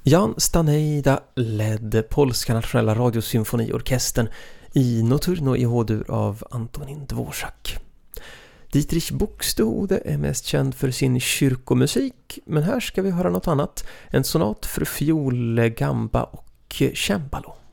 Jan Staneida ledde Polska nationella radiosymfoniorkestern i Nocturno i H-dur av Antonin Dvorak. Dietrich Buxtehude är mest känd för sin kyrkomusik, men här ska vi höra något annat. En sonat för fiol, gamba och cembalo.